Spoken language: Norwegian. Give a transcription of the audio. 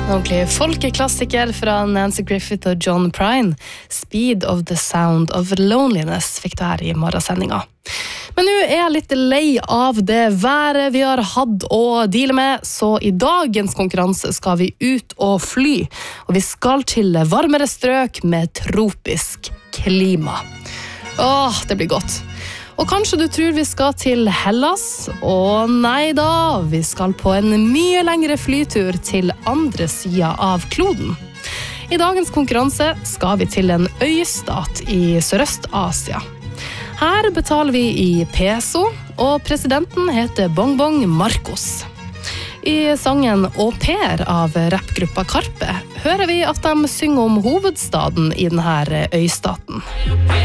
Ordentlig folkeklassiker fra Nancy Griffith og John Prine. Speed of the Sound of Loneliness fikk du her i morgensendinga. Men nå er jeg litt lei av det været vi har hatt å deale med, så i dagens konkurranse skal vi ut og fly, og vi skal til varmere strøk med tropisk klima. Det blir godt. Og kanskje du tror vi skal til Hellas? Nei da, vi skal på en mye lengre flytur til andre siden av kloden. I dagens konkurranse skal vi til en øystat i Sørøst-Asia. Her betaler vi i peso, og presidenten heter Bongbong Marcos. I sangen Au Pair av rappgruppa Karpe hører vi at de synger om hovedstaden i denne øystaten.